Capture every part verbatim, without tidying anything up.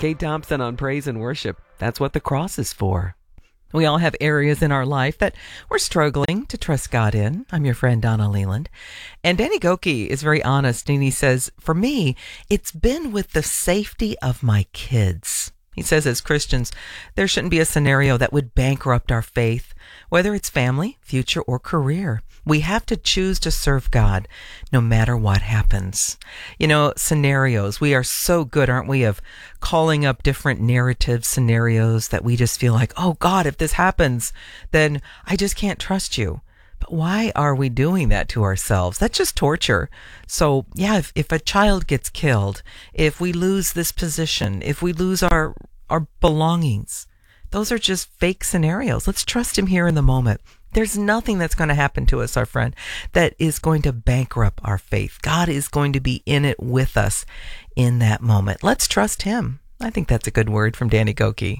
Kate Thompson on Praise and Worship. That's what the cross is for. We all have areas in our life that we're struggling to trust God in. I'm your friend, Donna Leland. And Danny Gokey is very honest, and he says, for me, it's been with the safety of my kids. He says, as Christians, there shouldn't be a scenario that would bankrupt our faith, whether it's family, future, or career. We have to choose to serve God no matter what happens. You know, scenarios, we are so good, aren't we, of calling up different narrative scenarios that we just feel like, oh God, if this happens, then I just can't trust you. But why are we doing that to ourselves? That's just torture. So yeah, if, if a child gets killed, if we lose this position, if we lose our, our belongings, those are just fake scenarios. Let's trust him here in the moment. There's nothing that's going to happen to us, our friend, that is going to bankrupt our faith. God is going to be in it with us in that moment. Let's trust him. I think that's a good word from Danny Gokey.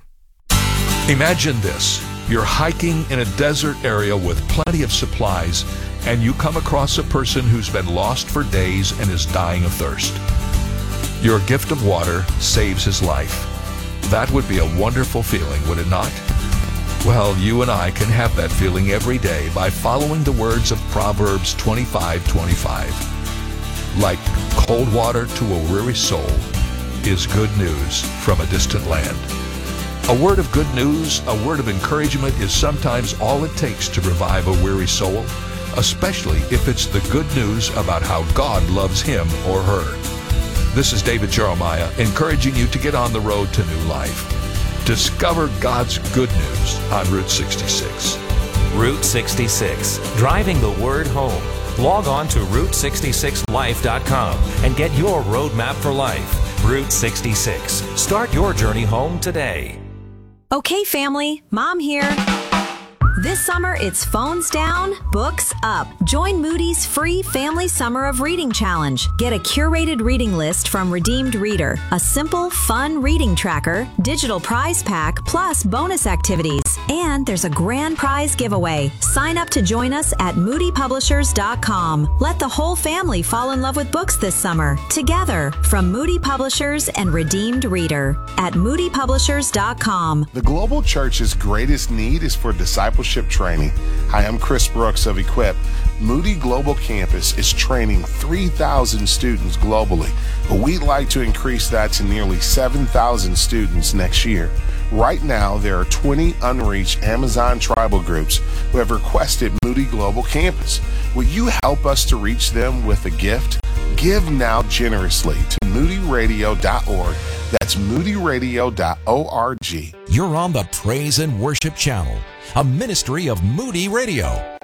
Imagine this. You're hiking in a desert area with plenty of supplies, and you come across a person who's been lost for days and is dying of thirst. Your gift of water saves his life. That would be a wonderful feeling, would it not? Well, you and I can have that feeling every day by following the words of Proverbs twenty-five twenty-five. Like cold water to a weary soul is good news from a distant land. A word of good news, a word of encouragement is sometimes all it takes to revive a weary soul, especially if it's the good news about how God loves him or her. This is David Jeremiah encouraging you to get on the road to new life. Discover God's good news on Route sixty-six. Route sixty-six, driving the word home. Log on to route sixty-six life dot com and get your roadmap for life. Route sixty-six. Start your journey home today. Okay, family, Mom here. This summer, it's phones down, books up. Join Moody's free Family Summer of Reading Challenge. Get a curated reading list from Redeemed Reader, a simple, fun reading tracker, digital prize pack, plus bonus activities. And there's a grand prize giveaway. Sign up to join us at moody publishers dot com. Let the whole family fall in love with books this summer, together, from Moody Publishers and Redeemed Reader at moody publishers dot com. The Global Church's greatest need is for discipleship training. Hi, I'm Chris Brooks of Equip. Moody Global Campus is training three thousand students globally, but we'd like to increase that to nearly seven thousand students next year. Right now, there are twenty unreached Amazon tribal groups who have requested Moody Global Campus. Will you help us to reach them with a gift? Give now generously to moody radio dot org. That's moody radio dot org. You're on the Praise and Worship Channel, a ministry of Moody Radio.